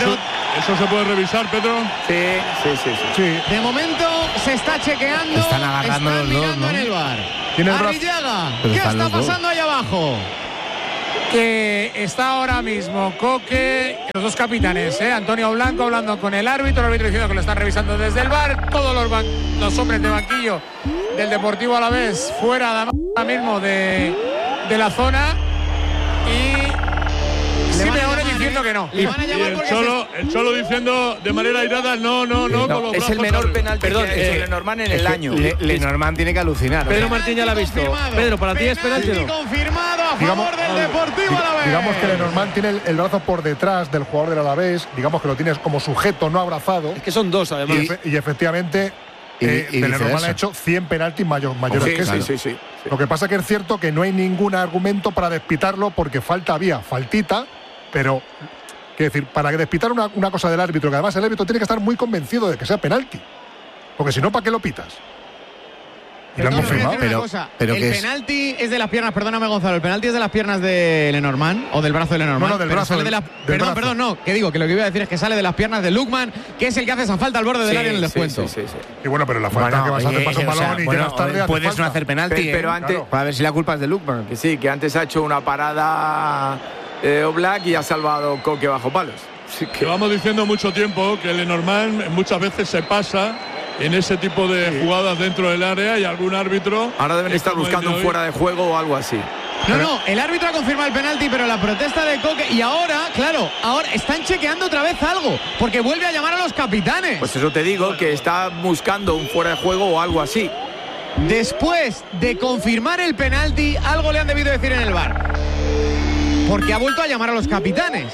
¿Eso se puede revisar, Pedro? Sí, sí, sí. sí. sí. De momento se está chequeando. Están agarrando están los dos, mirando ¿no? en el bar. Tiene el brazo- Arrillaga, Pero ¿qué están está los dos. pasando ahí abajo? Que está ahora mismo Coque, los dos capitanes, ¿eh? Antonio Blanco hablando con el árbitro, el árbitro diciendo que lo están revisando desde el bar, todos los, ban- los hombres de banquillo del Deportivo Alavés fuera de- ahora mismo de, de la zona y Simeone diciendo que no. Y, y el, Cholo, el Cholo diciendo de manera airada, no, no, no, con los es el brazos menor arriba. penalti Perdón, que ha hecho eh, Lenormand en Es el que año. Le- Lenormand tiene que alucinar. Pedro ¿no? Martín ya lo ha visto. Confirmado. Pedro, ¿para ti es penalti o no? confirmado a Digamos- favor del Deportivo Dig- Alavés. Digamos que Lenormand tiene el, el brazo por detrás del jugador del Alavés, digamos que lo tienes como sujeto, no abrazado. Es que son dos, además. Y, efe- y efectivamente, Y- eh, y de Lenormand viceversa. ha hecho cien penaltis mayo- mayores Sí, que sí, ese. sí, sí, sí. Lo que pasa que es cierto que no hay ningún argumento para despitarlo porque falta había, faltita, pero quiero decir, para despitar una, una cosa del árbitro, que además el árbitro tiene que estar muy convencido de que sea penalti. Porque si no, ¿para qué lo pitas? Y lo han Pero, confirmado. una Pero- cosa, pero el que es- penalti es... de las piernas, perdóname Gonzalo, el penalti es de las piernas de Lenormand o del brazo de Lenormand. No, no, del pero brazo, sale del- de la- del perdón, brazo. perdón, no, que digo, que lo que iba a decir es que sale de las piernas de Lukman, que es el que hace esa falta al borde del Sí, área en el sí, descuento. sí, sí, sí. Y bueno, pero la falta Bueno, que vas a hacer oye, pasa un o sea, balón y bueno, llegas tarde. hace puedes falta. no hacer penalti. Pero- pero ¿eh? antes- Claro. A ver si la culpa es de Lukman. Que sí, que antes ha hecho una parada eh, Oblak y ha salvado Coque bajo palos. Así que- Llevamos diciendo mucho tiempo que Lenormand muchas veces se pasa en ese tipo de jugadas dentro del área y algún árbitro. Ahora deben eh, estar como el buscando de un hoy, fuera de juego o algo así. No, no, el árbitro ha confirmado el penalti, pero la protesta de Coque. Y ahora, claro, ahora están chequeando otra vez algo, porque vuelve a llamar a los capitanes. Pues eso te digo, que está buscando un fuera de juego o algo así. Después de confirmar el penalti, algo le han debido decir en el bar. Porque ha vuelto a llamar a los capitanes.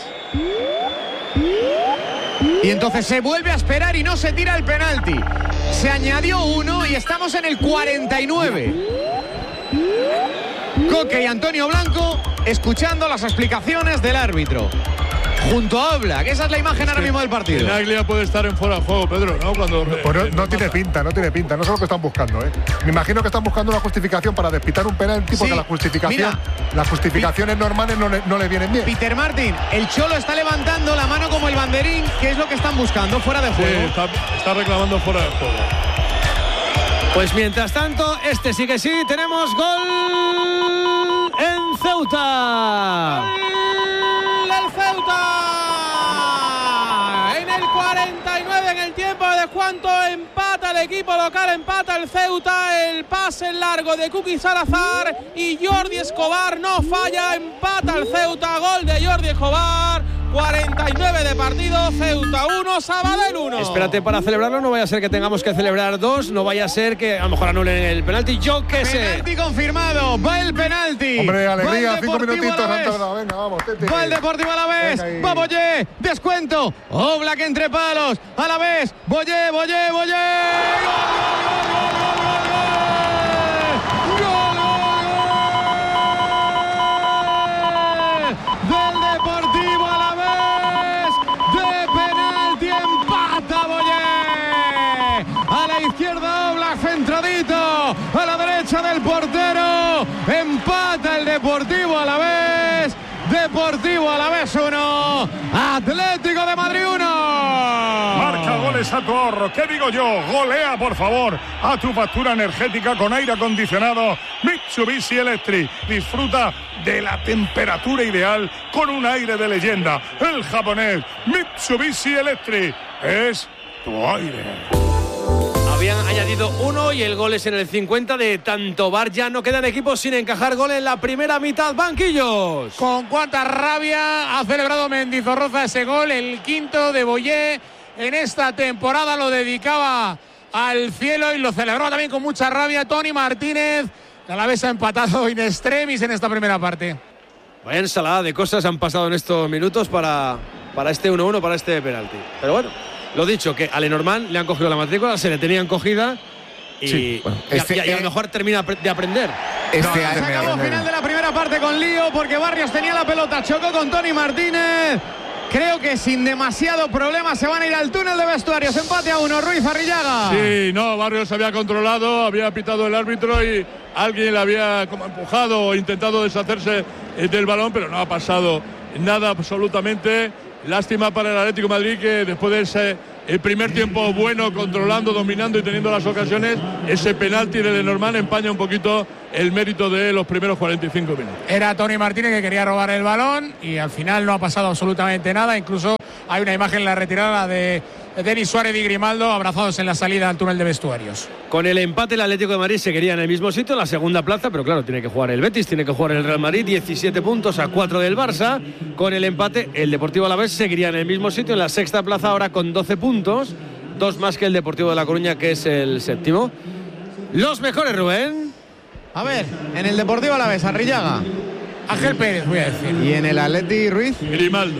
Y entonces se vuelve a esperar y no se tira el penalti. Se añadió uno y estamos en el cuarenta y nueve. Coque y Antonio Blanco escuchando las explicaciones del árbitro. Junto a Oblak, esa es la imagen ahora mismo del partido. Tenaglia puede estar en fuera de juego, Pedro, ¿no? Cuando Pues no, no tiene pinta, no tiene pinta, no sé lo que están buscando, ¿eh? Me imagino que están buscando una justificación para despitar un penalti, porque Sí, la justificación, mira. las justificaciones normales no le, no le vienen bien. Peter Martin, el Cholo está levantando la mano como el banderín, que es lo que están buscando, fuera de Sí, juego. está, está reclamando fuera de juego. Pues mientras tanto, este sí que sí, tenemos gol en Ceuta. El Ceuta en el cuarenta y nueve, en el tiempo de descuento, empata el equipo local, empata el Ceuta, el pase largo de Kuki Salazar y Jordi Escobar no falla, empata el Ceuta, gol de Jordi Escobar. cuarenta y nueve de partido, Ceuta uno, Sabadell uno. Espérate para celebrarlo, no vaya a ser que tengamos que celebrar dos, no vaya a ser que a lo mejor anulen el penalti, yo qué sé. Penalti confirmado, va el penalti. Hombre, Va alegría, el cinco Deportivo minutitos. Alavés. han tardado. Venga, vamos, tete. Va el Deportivo Alavés, Venga ahí. va Boyé, descuento, Oblak entre palos, Alavés, Boyé, Boyé, Boyé. Del Deportivo Alavés, de penalti empata Boyé. A la izquierda Oblak centradito, a la derecha del portero, empata el Deportivo Alavés. Deportivo Alavés uno, Atlético de Madrid uno. Marca goles a tu ahorro. ¿Qué digo yo? Golea, por favor, a tu factura energética con aire acondicionado Mitsubishi Electric. Disfruta de la temperatura ideal con un aire de leyenda. El japonés Mitsubishi Electric es tu aire. Habían añadido uno y el gol es en el cincuenta de tanto bar. Ya no quedan equipos sin encajar gol en la primera mitad. Banquillos. Con cuánta rabia ha celebrado Mendizorroza ese gol, el quinto de Boyé en esta temporada, lo dedicaba al cielo y lo celebró también con mucha rabia Tony Martínez. La Alavés ha empatado in extremis en esta primera parte. Vaya ensalada de cosas han pasado en estos minutos para, para este uno uno, para este penalti. Pero bueno, lo dicho, que a Lenormand le han cogido la matrícula, se le tenían cogida y, Sí, bueno, y a- este, y a, y a eh, lo mejor termina de aprender. Este Se año- acabó final de la primera parte con lío porque Barrios tenía la pelota, chocó con Tony Martínez. Creo que sin demasiado problema se van a ir al túnel de vestuarios. Empate a uno, Ruiz Arrillaga. Sí, no, Barrios se había controlado, había pitado el árbitro y alguien le había como empujado o intentado deshacerse eh, del balón, pero no ha pasado nada absolutamente. Lástima para el Atlético de Madrid que después de ese el primer tiempo bueno, controlando, dominando y teniendo las ocasiones, ese penalti de Lenormand empaña un poquito el mérito de los primeros cuarenta y cinco minutos. Era Tony Martínez que quería robar el balón y al final no ha pasado absolutamente nada. Incluso hay una imagen en la retirada de Denis Suárez y Grimaldo abrazados en la salida al túnel de vestuarios. Con el empate el Atlético de Madrid seguiría en el mismo sitio, en la segunda plaza, pero claro, tiene que jugar el Betis, tiene que jugar el Real Madrid, diecisiete puntos a cuatro del Barça. Con el empate el Deportivo Alavés seguiría en el mismo sitio, en la sexta plaza, ahora con doce puntos, dos más que el Deportivo de La Coruña, que es el séptimo. Los mejores, Rubén. A ver, en el Deportivo Alavés, Arrillaga. Ángel Pérez, voy a decir. Y en el Atleti, Ruiz. Grimaldo.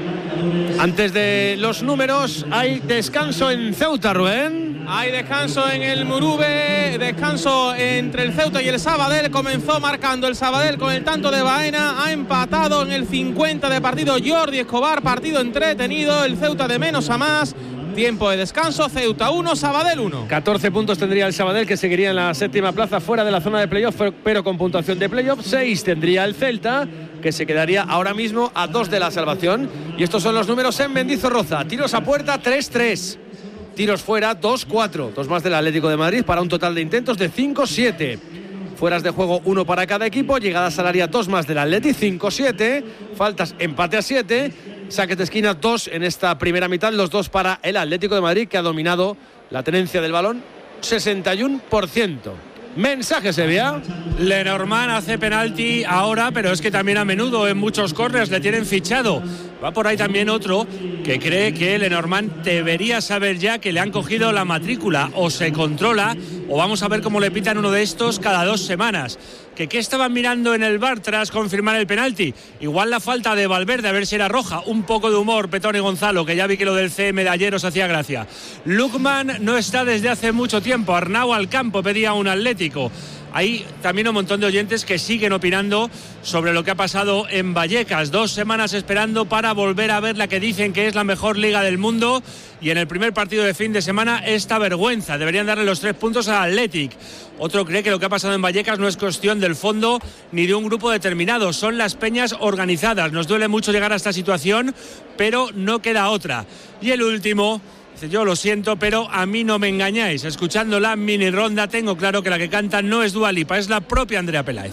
Antes de los números, hay descanso en Ceuta, Rubén. Hay descanso en el Murube, descanso entre el Ceuta y el Sabadell. Comenzó marcando el Sabadell con el tanto de Baena. Ha empatado en el cincuenta de partido Jordi Escobar. Partido entretenido, el Ceuta de menos a más. Tiempo de descanso, Ceuta uno, Sabadell uno. catorce puntos tendría el Sabadell, que seguiría en la séptima plaza, fuera de la zona de playoff, pero con puntuación de playoff. seis tendría el Celta, que se quedaría ahora mismo a dos de la salvación. Y estos son los números en Mendizorroza. Tiros a puerta, tres tres. Tiros fuera, dos cuatro. Dos más del Atlético de Madrid, para un total de intentos de cinco siete. Fueras de juego, uno para cada equipo. Llegadas al área, dos más del Atleti, cinco siete. Faltas, empate a siete. Saques de esquina, dos en esta primera mitad, los dos para el Atlético de Madrid, que ha dominado la tenencia del balón, sesenta y uno por ciento. Mensaje, Sevilla. Lenormand hace penalti ahora, pero es que también a menudo en muchos córners le tienen fichado. Va por ahí también otro que cree que Lenormand debería saber ya que le han cogido la matrícula, o se controla, o vamos a ver cómo le pitan uno de estos cada dos semanas. ¿Que qué estaban mirando en el V A R tras confirmar el penalti? Igual la falta de Valverde, a ver si era roja. Un poco de humor, Petón y Gonzalo, que ya vi que lo del C M de ayer os hacía gracia. Lukman no está desde hace mucho tiempo. Arnau al campo pedía un Atlético. Hay también un montón de oyentes que siguen opinando sobre lo que ha pasado en Vallecas. Dos semanas esperando para volver a ver la que dicen que es la mejor liga del mundo. Y en el primer partido de fin de semana, esta vergüenza. Deberían darle los tres puntos al Athletic. Otro cree que lo que ha pasado en Vallecas no es cuestión del fondo ni de un grupo determinado. Son las peñas organizadas. Nos duele mucho llegar a esta situación, pero no queda otra. Y el último... Yo lo siento, pero a mí no me engañáis. Escuchando la mini ronda tengo claro que la que canta no es Dua Lipa, es la propia Andrea Peláez.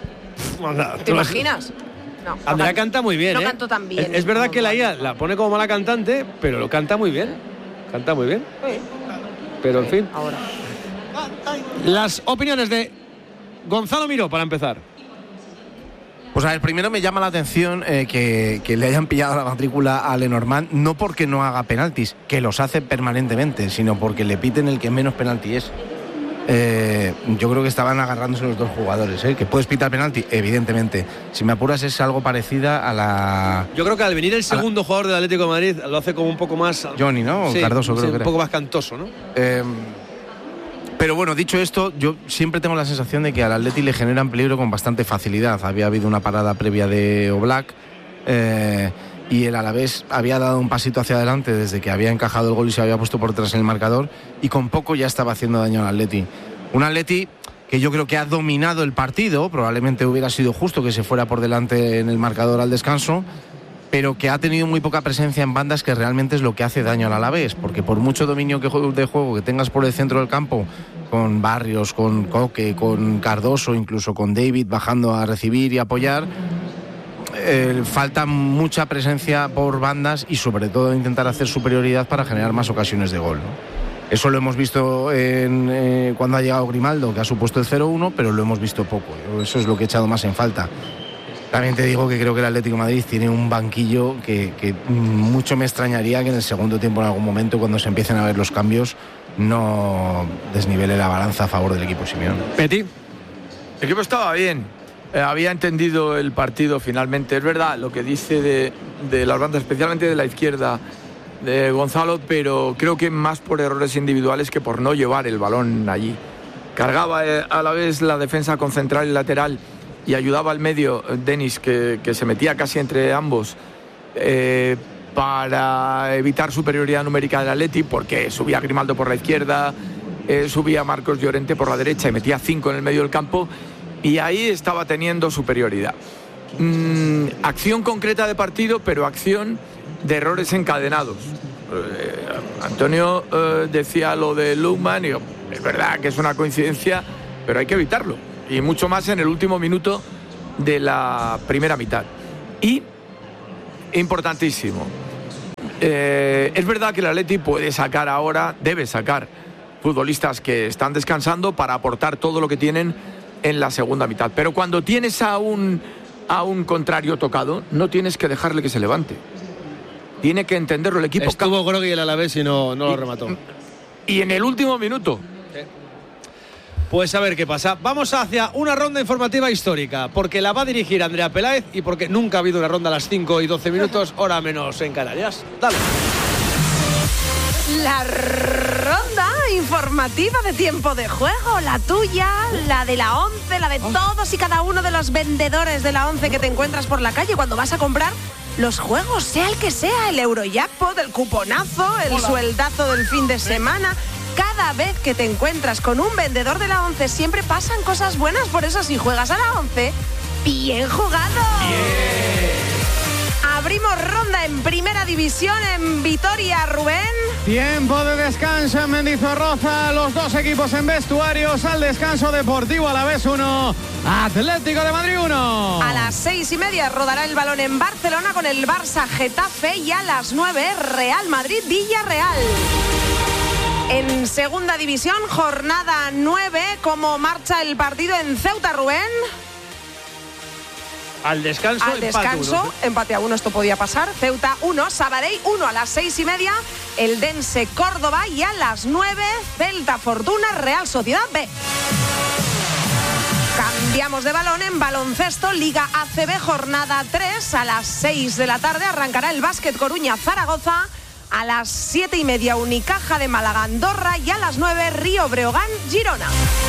¿Te imaginas? No, Andrea no canta muy bien, no ¿eh? canto tan bien. Es, es verdad que la I A la pone como mala cantante, pero lo canta muy bien. Canta muy bien. Sí. Pero en fin. Ahora. Las opiniones de Gonzalo Miró, para empezar. Pues a ver, primero me llama la atención eh, que, que le hayan pillado la matrícula a Lenormand, no porque no haga penaltis, que los hace permanentemente, sino porque le piten el que menos penalti es. Eh, yo creo que estaban agarrándose los dos jugadores, ¿eh? Que puedes pitar penalti, evidentemente. Si me apuras es algo parecida a la... Yo creo que al venir el segundo la... jugador del Atlético de Madrid lo hace como un poco más... Johnny, ¿no? O sí, Cardoso, creo sí, que un era. poco más cantoso, ¿no? Eh, Pero bueno, dicho esto, yo siempre tengo la sensación de que al Atleti le generan peligro con bastante facilidad. Había habido una parada previa de Oblak eh, y el Alavés había dado un pasito hacia adelante desde que había encajado el gol y se había puesto por detrás en el marcador, y con poco ya estaba haciendo daño al Atleti. Un Atleti que yo creo que ha dominado el partido, probablemente hubiera sido justo que se fuera por delante en el marcador al descanso, pero que ha tenido muy poca presencia en bandas, que realmente es lo que hace daño al Alavés, porque por mucho dominio que de juego que tengas por el centro del campo, con Barrios, con Coque, con Cardoso, incluso con David bajando a recibir y apoyar, eh, falta mucha presencia por bandas y sobre todo intentar hacer superioridad para generar más ocasiones de gol, ¿no? Eso lo hemos visto en, eh, cuando ha llegado Grimaldo, que ha supuesto el cero uno, pero lo hemos visto poco. Eso es lo que he echado más en falta. También te digo que creo que el Atlético de Madrid tiene un banquillo que, que mucho me extrañaría que en el segundo tiempo, en algún momento, cuando se empiecen a ver los cambios, no desnivele la balanza a favor del equipo Simeone. Peti. El equipo estaba bien, eh, había entendido el partido finalmente. Es verdad lo que dice de, de las bandas, especialmente de la izquierda de Gonzalo, pero creo que más por errores individuales que por no llevar el balón allí. Cargaba eh, a la vez la defensa con central y lateral, y ayudaba al medio Denis, que, que se metía casi entre ambos eh, para evitar superioridad numérica del Atleti, porque subía Grimaldo por la izquierda, eh, subía Marcos Llorente por la derecha y metía cinco en el medio del campo, y ahí estaba teniendo superioridad. Mm, acción concreta de partido, pero acción de errores encadenados. Eh, Antonio eh, decía lo de Lukman, y digo, es verdad que es una coincidencia, pero hay que evitarlo. Y mucho más en el último minuto de la primera mitad. Y, importantísimo, eh, es verdad que el Atleti puede sacar ahora, debe sacar futbolistas que están descansando para aportar todo lo que tienen en la segunda mitad. Pero cuando tienes a un, a un contrario tocado, no tienes que dejarle que se levante. Tiene que entenderlo el equipo. Estuvo groggy el Alavés y no, no lo remató. Y en el último minuto. Pues a ver qué pasa. Vamos hacia una ronda informativa histórica, porque la va a dirigir Andrea Peláez y porque nunca ha habido una ronda a las cinco y doce minutos, hora menos en Canarias. Dale. La ronda informativa de tiempo de juego, la tuya, la de la once, la de todos y cada uno de los vendedores de la once que te encuentras por la calle cuando vas a comprar los juegos, sea el que sea, el Eurojackpot, el cuponazo, el Hola. sueldazo del fin de semana. Cada vez que te encuentras con un vendedor de la once siempre pasan cosas buenas, por eso si juegas a la once, bien jugado. Yeah. Abrimos ronda en Primera División en Vitoria, Rubén. Tiempo de descanso en Mendizorroza, los dos equipos en vestuarios, al descanso Deportivo Alavés uno, Atlético de Madrid uno. A las seis y media rodará el balón en Barcelona con el Barça Getafe y a las nueve Real Madrid Villarreal. En Segunda División, jornada nueve, ¿cómo marcha el partido en Ceuta, Rubén? Al descanso, Al descanso, empate, uno. empate a uno, esto podía pasar. Ceuta uno, Sabadell uno a las seis y media, el Dense Córdoba y a las nueve, Celta Fortuna Real Sociedad B. Cambiamos de balón en baloncesto, Liga A C B, jornada tres, a las seis de la tarde arrancará el Básquet Coruña Zaragoza. A las siete y media Unicaja de Málaga Andorra y a las nueve Río Breogán Girona.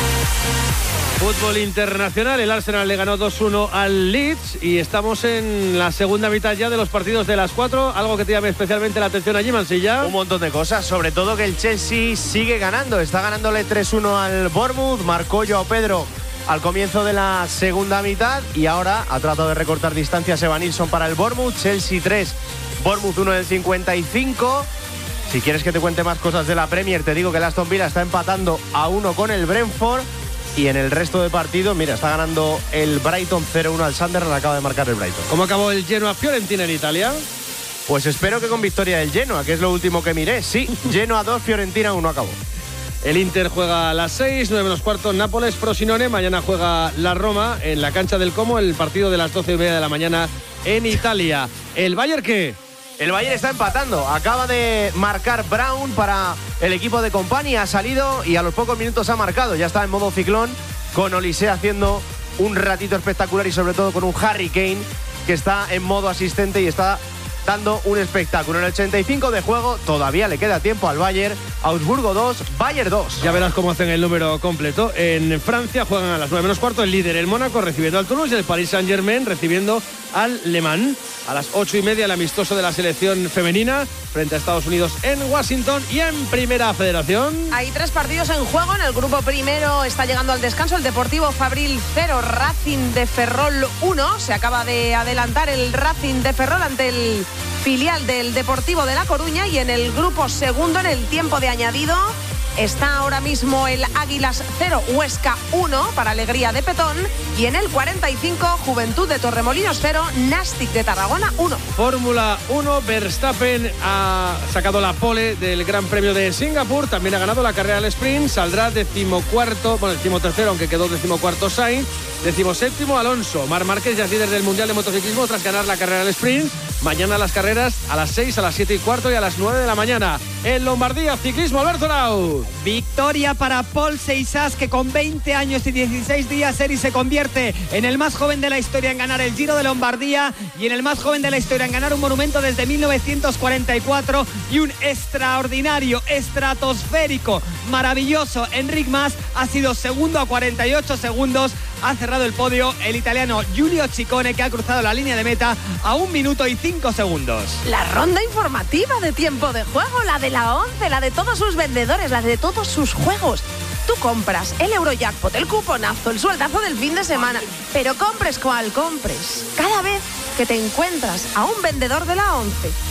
Fútbol internacional, el Arsenal le ganó dos uno al Leeds y estamos en la segunda mitad ya de los partidos de las cuatro. Algo que te llame especialmente la atención allí, Mansilla. Un montón de cosas, sobre todo que el Chelsea sigue ganando, está ganándole tres uno al Bournemouth, marcó Joao Pedro al comienzo de la segunda mitad y ahora ha tratado de recortar distancias Evan Nilsson para el Bournemouth. Chelsea tres, Bournemouth uno del cincuenta y cinco. Si quieres que te cuente más cosas de la Premier, te digo que el Aston Villa está empatando a uno con el Brentford. Y en el resto de partidos, mira, está ganando el Brighton cero uno al Sunderland, acaba de marcar el Brighton. ¿Cómo acabó el Genoa Fiorentina en Italia? Pues espero que con victoria del Genoa, que es lo último que miré. Sí, Genoa dos, Fiorentina uno acabó. El Inter juega a las seis, nueve menos cuarto, Nápoles, Frosinone. Mañana juega la Roma en la cancha del Como, el partido de las doce y media de la mañana en Italia. ¿El Bayern qué? El Bayern está empatando, acaba de marcar Brown para el equipo de Company, ha salido y a los pocos minutos ha marcado, ya está en modo ciclón, con Olise haciendo un ratito espectacular y sobre todo con un Harry Kane que está en modo asistente y está dando un espectáculo. En el ochenta y cinco de juego todavía le queda tiempo al Bayern. Augsburgo dos, Bayern dos. Ya verás cómo hacen el número completo. En Francia juegan a las nueve menos cuarto el líder, el Mónaco, recibiendo al Toulouse, y el Paris Saint-Germain recibiendo al Le Mans. A las ocho y media el amistoso de la selección femenina frente a Estados Unidos en Washington. Y en Primera Federación hay tres partidos en juego. En el grupo primero está llegando al descanso el Deportivo Fabril cero, Racing de Ferrol uno. Se acaba de adelantar el Racing de Ferrol ante el filial del Deportivo de La Coruña. Y en el grupo segundo, en el tiempo de añadido, está ahora mismo el Águilas cero, Huesca uno, para alegría de Petón. Y en el cuarenta y cinco, Juventud de Torremolinos cero, Nastic de Tarragona uno. Fórmula uno, Verstappen ha sacado la pole del Gran Premio de Singapur. También ha ganado la carrera del sprint. Saldrá decimocuarto, bueno, decimotercero, aunque quedó decimocuarto Sainz. Decimoséptimo Alonso. Marc Márquez ya es líder del Mundial de Motociclismo tras ganar la carrera del sprint. Mañana las carreras a las seis, a las siete y cuarto y a las nueve de la mañana. En Lombardía, ciclismo, Alberto Nau. Victoria para Paul Seixas, que con veinte años y dieciséis días Eri se convierte en el más joven de la historia en ganar el Giro de Lombardía y en el más joven de la historia en ganar un monumento desde mil novecientos cuarenta y cuatro, y un extraordinario, estratosférico, maravilloso Enric Mas ha sido segundo a cuarenta y ocho segundos. Ha cerrado el podio el italiano Giulio Ciccone, que ha cruzado la línea de meta a un minuto y cinco segundos. La ronda informativa de tiempo de juego, la de la once, la de todos sus vendedores, la de todos sus juegos. Tú compras el Eurojackpot, el cuponazo, el sueldazo del fin de semana, pero compres cual compres. Cada vez que te encuentras a un vendedor de la once,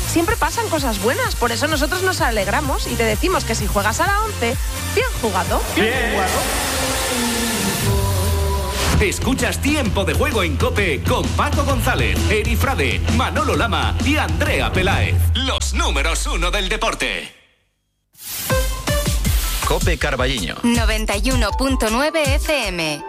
siempre pasan cosas buenas. Por eso nosotros nos alegramos y te decimos que si juegas a la once, bien jugado. Bien jugado. Escuchas Tiempo de Juego en COPE con Paco González, Eri Frade, Manolo Lama y Andrea Peláez. Los números uno del deporte. COPE Carballiño. noventa y uno punto nueve F M.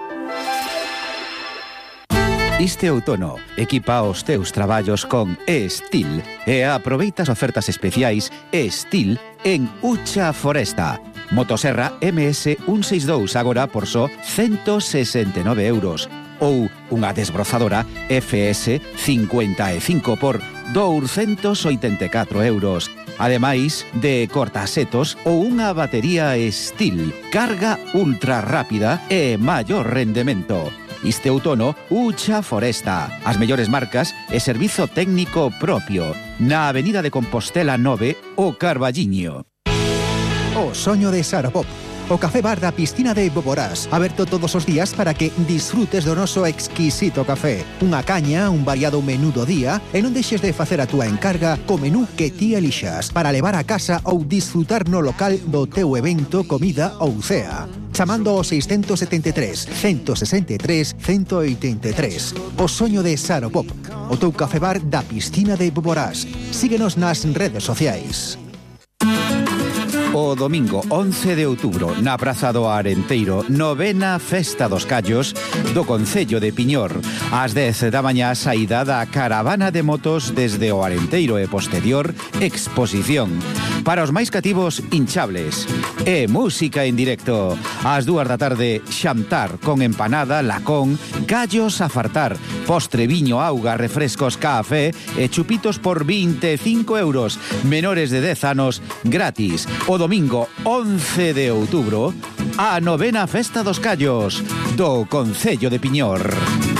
Este outono, equipa os teus traballos con E-Steel e aproveita as ofertas especiais E-Steel en Ucha Foresta. Motoserra M S ciento sesenta y dos agora por só ciento sesenta e nove euros ou unha desbrozadora F S cincuenta e cinco por doscientos ochenta y cuatro euros. Ademais de cortasetos ou unha batería Steel, carga ultra rápida e maior rendemento. Este outono, Ucha Foresta. As mellores marcas e servizo técnico propio. Na Avenida de Compostela nove, o Carballiño. O soño de Saropop. O café bar da piscina de Boborás, aberto todos os días para que disfrutes do noso exquisito café. Unha caña, un variado menú do día e non deixes de facer a túa encarga co menú que ti elixas para levar a casa ou disfrutar no local do teu evento, comida ou cea. Chamando ao seiscentos setenta e tres, ciento sesenta e tres, ciento oitenta e tres. O soño de Saropop, o teu café bar da piscina de Boborás. Síguenos nas redes sociais. O domingo once de outubro, na Praza do Arenteiro, novena Festa dos Callos do Concello de Piñor. Ás dez da mañá, saída da caravana de motos desde o Arenteiro e posterior exposición. Para os máis cativos, hinchables e música en directo. Ás dúas da tarde, xantar con empanada, lacón, gallos a fartar, postre, viño, auga, refrescos, café e chupitos por vinte e cinco euros. Menores de dez anos, gratis. O domingo once de outubro, a novena Festa dos Callos do Concello de Piñor.